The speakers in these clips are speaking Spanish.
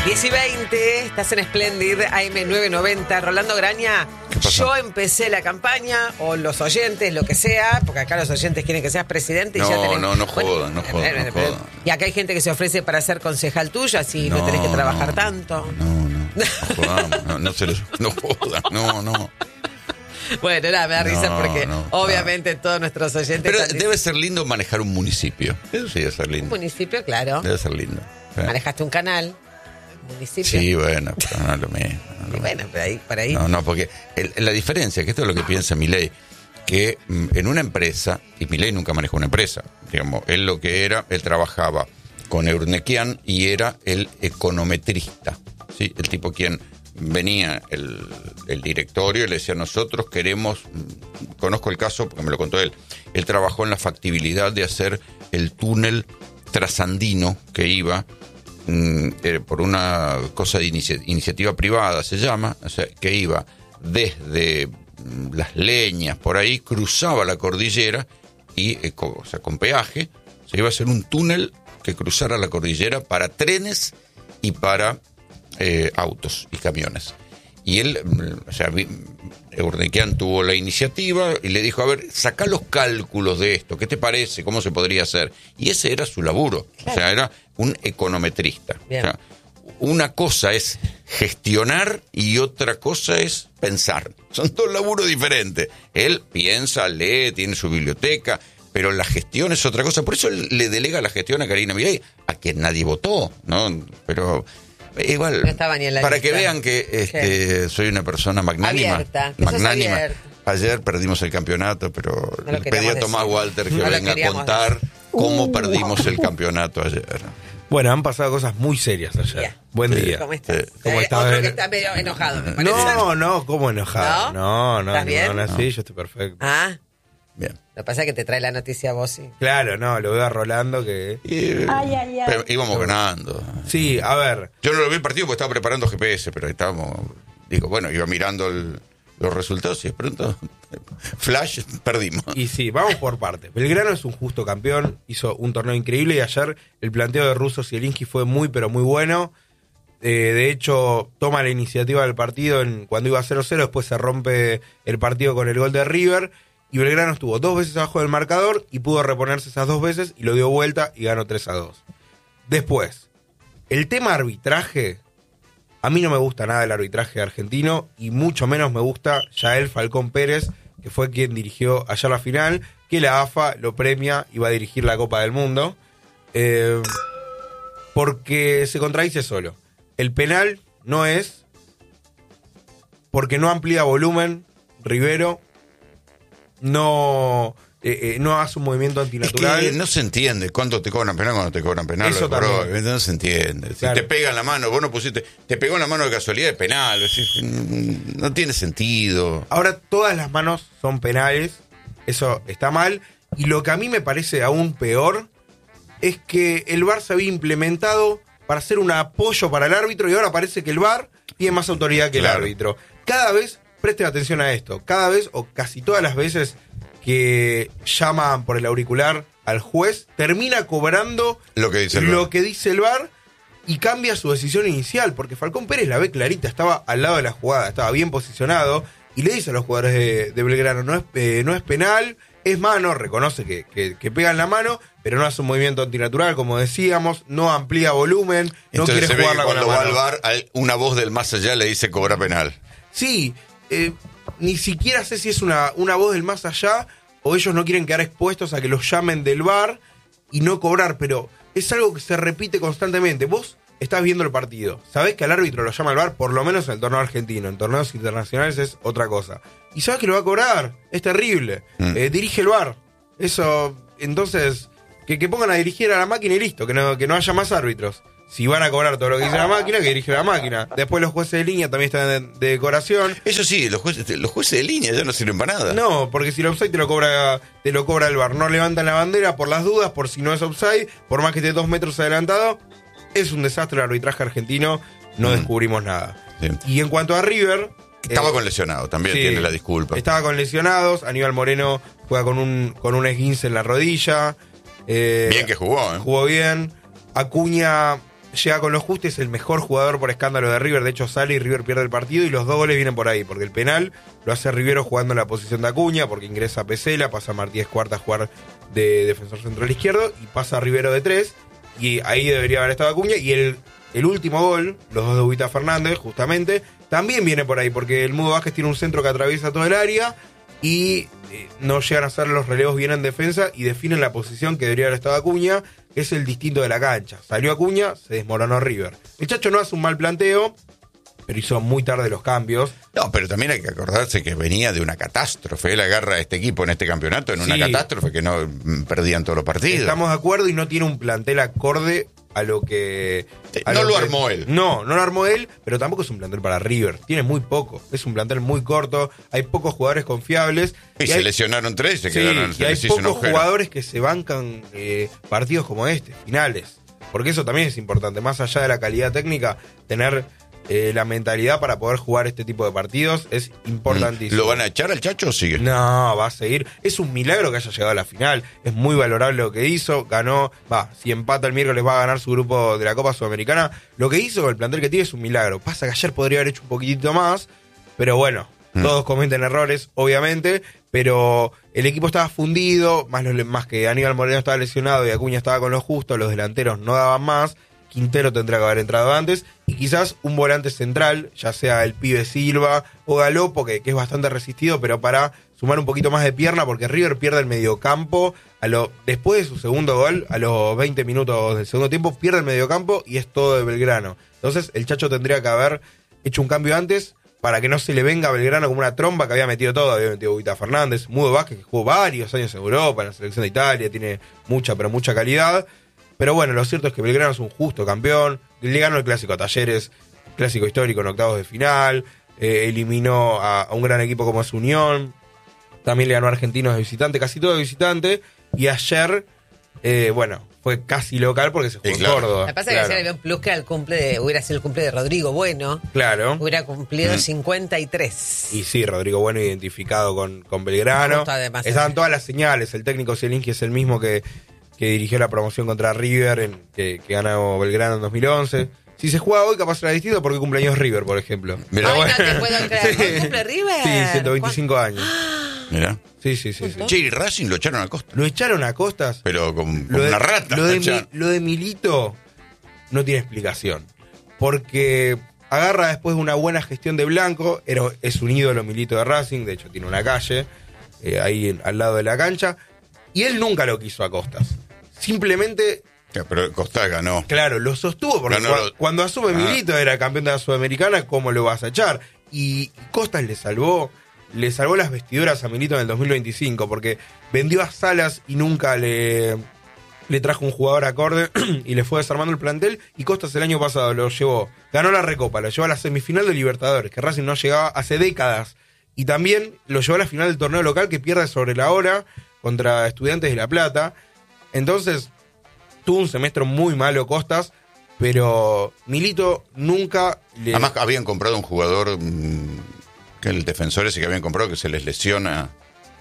10:20, estás en Splendid, AM990. Rolando Graña, yo empecé la campaña, o los oyentes, lo que sea, porque acá los oyentes quieren que seas presidente y ya tenemos... No jodan. Y acá hay gente que se ofrece para ser concejal tuya, así no tenés que trabajar tanto. No jodamos, no jodan, no. Bueno, nada, me da risa porque obviamente todos nuestros oyentes... Pero debe ser lindo manejar un municipio. Eso sí debe ser lindo. Un municipio, claro. Debe ser lindo. Manejaste un canal, municipio. Sí, bueno, pero no es lo mismo. Bueno, por ahí. No, porque la diferencia, que esto es lo que piensa Milei, que en una empresa, y Milei nunca manejó una empresa, digamos, él lo que era, él trabajaba con Eurnequian y era el econometrista, ¿sí? El tipo quien venía el directorio y le decía: nosotros queremos, conozco el caso porque me lo contó él trabajó en la factibilidad de hacer el túnel trasandino que iba por una cosa de iniciativa privada, se llama, o sea, que iba desde Las Leñas, por ahí, cruzaba la cordillera y, o sea, con peaje, se iba a hacer un túnel que cruzara la cordillera para trenes y para autos y camiones. Y él, o sea, Eurnequian tuvo la iniciativa y le dijo: a ver, sacá los cálculos de esto, ¿qué te parece? ¿Cómo se podría hacer? Y ese era su laburo, claro. O sea, era un econometrista. O sea, una cosa es gestionar y otra cosa es pensar. Son dos laburos diferentes. Él piensa, lee, tiene su biblioteca, pero la gestión es otra cosa. Por eso él le delega la gestión a Karina Milei, a quien nadie votó, ¿no? Pero... igual, no estaba ni en la para lista. Que vean que soy una persona magnánima. Abierta. Ayer perdimos el campeonato, pero le pedí a Tomás Walter que venga a contar cómo perdimos el campeonato ayer. Bueno, han pasado cosas muy serias ayer. Yeah. Buen día. ¿Cómo estás? ¿Cómo estás? Otro que está medio enojado, me parece. No, ¿cómo enojado? No, ¿Estás bien? Sí, yo estoy perfecto. Ah, bien. Lo que pasa es que te trae la noticia a vos, sí. Claro, lo veo a Rolando que... Pero íbamos ganando. Sí, a ver. Yo no lo vi el partido porque estaba preparando GPS, pero ahí estábamos... Digo, bueno, iba mirando los resultados y de pronto... flash, perdimos. Y sí, vamos por partes. Belgrano es un justo campeón, hizo un torneo increíble y ayer el planteo de Russo Zielinski fue muy, pero muy bueno. De hecho, toma la iniciativa del partido cuando iba 0-0, después se rompe el partido con el gol de River... Y Belgrano estuvo 2 veces abajo del marcador y pudo reponerse esas 2 veces y lo dio vuelta y ganó 3-2. Después, el tema arbitraje, a mí no me gusta nada el arbitraje argentino y mucho menos me gusta Yael Falcón Pérez, que fue quien dirigió ayer la final, que la AFA lo premia y va a dirigir la Copa del Mundo, porque se contradice solo. El penal no es porque no amplía volumen Rivero, no hace un movimiento antinatural. Es que no se entiende cuándo te cobran penal, cuando te cobran penal. Eso también. No se entiende. Claro. Si te pega en la mano, vos no pusiste, te pegó en la mano de casualidad de penal. No tiene sentido. Ahora todas las manos son penales, eso está mal. Y lo que a mí me parece aún peor es que el VAR se había implementado para ser un apoyo para el árbitro y ahora parece que el VAR tiene más autoridad que el árbitro. Cada vez... Presten atención a esto. Cada vez, o casi todas las veces que llaman por el auricular al juez, termina cobrando lo que dice el VAR y cambia su decisión inicial, porque Falcón Pérez la ve clarita, estaba al lado de la jugada, estaba bien posicionado, y le dice a los jugadores de Belgrano, no es penal, es mano, reconoce que pegan la mano, pero no hace un movimiento antinatural, como decíamos, no amplía volumen, no quiere jugarla con la mano. Cuando va al VAR, una voz del más allá le dice cobra penal. Sí, ni siquiera sé si es una voz del más allá o ellos no quieren quedar expuestos a que los llamen del VAR y no cobrar, pero es algo que se repite constantemente. Vos estás viendo el partido, sabés que al árbitro lo llama el VAR, por lo menos en el torneo argentino, en torneos internacionales es otra cosa. Y sabés que lo va a cobrar, es terrible. Dirige el VAR. Eso, entonces, que pongan a dirigir a la máquina y listo, que no haya más árbitros. Si van a cobrar todo lo que dice la máquina, que dirige la máquina. Después los jueces de línea también están de decoración. Eso sí, los jueces de línea ya no sirven para nada. No, porque si el offside te lo cobra el VAR. No levantan la bandera por las dudas, por si no es offside, por más que esté 2 metros adelantado. Es un desastre el arbitraje argentino, no descubrimos nada. Sí. Y en cuanto a River... Estaba con lesionados, también sí, tiene la disculpa. Estaba con lesionados, Aníbal Moreno juega con un esguince en la rodilla. Bien que jugó, Jugó bien. Acuña... llega con lo justo, es el mejor jugador por escándalo de River. De hecho, sale y River pierde el partido y los 2 goles vienen por ahí, porque el penal lo hace Rivero jugando en la posición de Acuña, porque ingresa Pesela, pasa Martínez Cuarta a jugar de defensor central izquierdo y pasa Rivero de 3, y ahí debería haber estado Acuña. Y el último gol, los 2 de Huguita Fernández, justamente, también viene por ahí, porque el Mudo Vázquez tiene un centro que atraviesa todo el área y no llegan a hacer los relevos bien en defensa y definen la posición que debería haber estado Acuña, que es el distinto de la cancha. Salió Acuña, se desmoronó River. El Chacho no hace un mal planteo, pero hizo muy tarde los cambios. No, pero también hay que acordarse que venía de una catástrofe. Él agarra a este equipo en este campeonato en una catástrofe que no perdían todos los partidos. Estamos de acuerdo, y no tiene un plantel acorde a lo que... No lo armó él. No lo armó él, pero tampoco es un plantel para River. Tiene muy poco. Es un plantel muy corto. Hay pocos jugadores confiables. Y se lesionaron 3 y se quedaron. Y hay pocos jugadores que se bancan partidos como este, finales. Porque eso también es importante. Más allá de la calidad técnica, tener la mentalidad para poder jugar este tipo de partidos es importantísimo. ¿Lo van a echar al Chacho o sigue? No, va a seguir. Es un milagro que haya llegado a la final. Es muy valorable lo que hizo. Ganó, si empata el miércoles va a ganar su grupo de la Copa Sudamericana. Lo que hizo con el plantel que tiene es un milagro. Pasa que ayer podría haber hecho un poquitito más, pero bueno, todos cometen errores, obviamente, pero el equipo estaba fundido, más que Aníbal Moreno estaba lesionado y Acuña estaba con lo justo, los delanteros no daban más. Quintero tendrá que haber entrado antes, y quizás un volante central, ya sea el pibe Silva o Galopo, que es bastante resistido, pero para sumar un poquito más de pierna, porque River pierde el mediocampo después de su segundo gol, a los 20 minutos del segundo tiempo, pierde el mediocampo y es todo de Belgrano. Entonces el Chacho tendría que haber hecho un cambio antes para que no se le venga a Belgrano como una tromba, que había metido todo. Había metido Huguita Fernández, Mudo Vázquez, que jugó varios años en Europa, en la selección de Italia, tiene mucha calidad. Pero bueno, lo cierto es que Belgrano es un justo campeón. Le ganó el clásico a Talleres, clásico histórico en octavos de final. Eliminó a un gran equipo como es Unión. También le ganó a Argentinos de visitante, casi todo de visitante. Y ayer, fue casi local porque se jugó en Córdoba. Lo que pasa es que ayer había un plus que hubiera sido el cumple de Rodrigo Bueno. Claro. Hubiera cumplido 53. Y sí, Rodrigo Bueno identificado con Belgrano. Estaban todas las señales. El técnico Zielinski es el mismo que dirigió la promoción contra River, que ganó Belgrano en 2011. Si se juega hoy, capaz será distinto porque cumpleaños River, por ejemplo. Mirá. Ay, no te puedo creer. ¿Hoy cumple River? Sí, 125 años. Mirá. Sí. Che, y Racing lo echaron a Costas. Lo echaron a Costas. Pero como una rata. Lo de Milito no tiene explicación. Porque agarra después de una buena gestión de Blanco. Es un ídolo Milito de Racing. De hecho, tiene una calle ahí al lado de la cancha. Y él nunca lo quiso a Costas. Simplemente... Pero Costas ganó. Claro, lo sostuvo, porque cuando asume Milito era campeón de la Sudamericana, ¿cómo lo vas a echar? Y Costas le salvó las vestiduras a Milito en el 2025, porque vendió a Salas y nunca le trajo un jugador acorde y le fue desarmando el plantel. Y Costas el año pasado ganó la Recopa, lo llevó a la semifinal de Libertadores, que Racing no llegaba hace décadas. Y también lo llevó a la final del torneo local, que pierde sobre la hora contra Estudiantes de La Plata. Entonces, tuvo un semestre muy malo Costas, pero Milito nunca le... Además, habían comprado un jugador, que el defensor ese que habían comprado, que se les lesiona.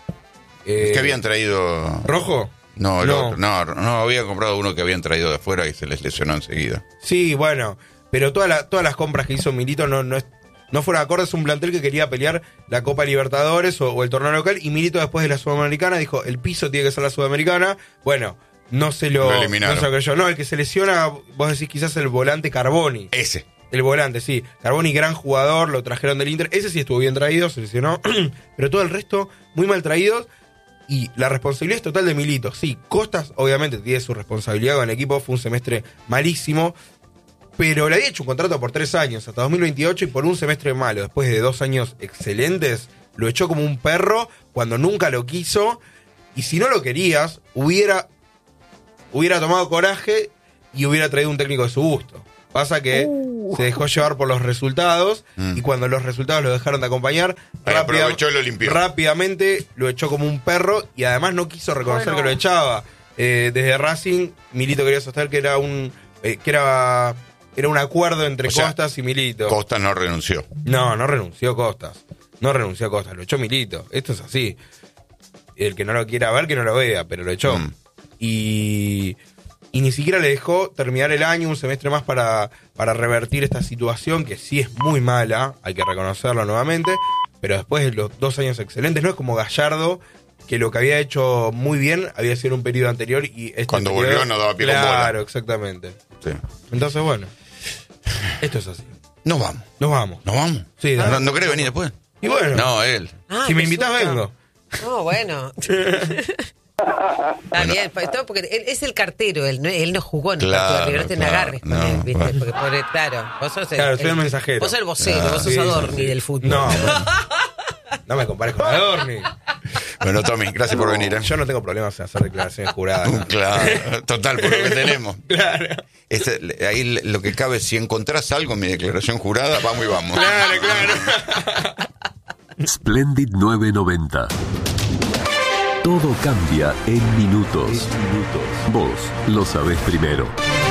¿Qué habían traído? ¿Rojo? No, habían comprado uno que habían traído de afuera y se les lesionó enseguida. Sí, bueno, pero todas las compras que hizo Milito no fueron acordes a un plantel que quería pelear la Copa Libertadores o el torneo local, y Milito después de la Sudamericana dijo, el piso tiene que ser la Sudamericana. Bueno, no se lo eliminaron. No se lo creyó. No, el que se lesiona, vos decís quizás el volante Carboni. Ese. El volante, sí. Carboni, gran jugador, lo trajeron del Inter. Ese sí estuvo bien traído, se lesionó. Pero todo el resto, muy mal traídos. Y la responsabilidad es total de Milito. Sí, Costas obviamente tiene su responsabilidad con el equipo. Fue un semestre malísimo. Pero le había hecho un contrato por 3 años, hasta 2028, y por un semestre malo, después de 2 años excelentes, lo echó como un perro cuando nunca lo quiso. Y si no lo querías, hubiera tomado coraje y hubiera traído un técnico de su gusto. Pasa que se dejó llevar por los resultados, y cuando los resultados lo dejaron de acompañar, rápidamente lo echó como un perro, y además no quiso reconocer que lo echaba. Desde Racing, Milito quería sostener que era un acuerdo entre Costas y Milito. Costas no renunció. No renunció Costas. Lo echó Milito. Esto es así. El que no lo quiera ver, que no lo vea, pero lo echó. Y y ni siquiera le dejó terminar el año, un semestre más para revertir esta situación, que sí es muy mala, hay que reconocerlo nuevamente, pero después de los 2 años excelentes, no es como Gallardo, que lo que había hecho muy bien había sido un periodo anterior y cuando volvió no daba pie con bola. Claro, exactamente. Sí. Entonces, bueno, esto es así. Nos vamos. Nos vamos. ¿Nos vamos? Sí, ¿No querés venir después? Y bueno. No, él. Si me invitas, vengo. No, bueno. Está bien, porque él es el cartero, él no jugó en el partido de River, no te agarres con él, ¿viste? Bueno. Porque, claro, vos sos soy el mensajero. Vos sos el vocero, vos sos Adorni del fútbol. No, no me compares con Adorni. Bueno, Tommy, gracias por venir. Yo no tengo problemas en hacer declaraciones juradas. ¿no? Claro, total, por lo que tenemos. Claro. Ahí lo que cabe, si encontrás algo en mi declaración jurada, vamos y vamos. Claro. Splendid 990. Todo cambia en minutos. Vos lo sabés primero.